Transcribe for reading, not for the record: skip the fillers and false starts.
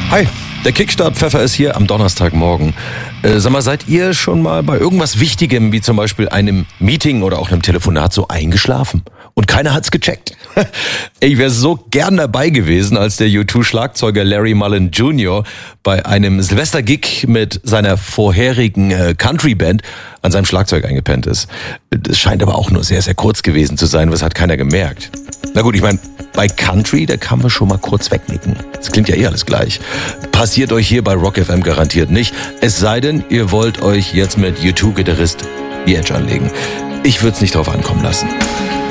Hi, der Kickstart-Pfeffer ist hier am Donnerstagmorgen. Sag mal, seid ihr schon mal bei irgendwas Wichtigem, wie zum Beispiel einem Meeting oder auch einem Telefonat so eingeschlafen? Und keiner hat's gecheckt. Ich wäre so gern dabei gewesen, als der U2-Schlagzeuger Larry Mullen Jr. bei einem Silvester-Gig mit seiner vorherigen Country-Band an seinem Schlagzeug eingepennt ist. Das scheint aber auch nur sehr, sehr kurz gewesen zu sein, was hat keiner gemerkt. Na gut, ich meine, bei Country, da kann man schon mal kurz wegnicken. Das klingt ja eh alles gleich. Passiert euch hier bei Rock FM garantiert nicht. Es sei denn, ihr wollt euch jetzt mit U2-Gitarrist The Edge anlegen. Ich würde es nicht drauf ankommen lassen.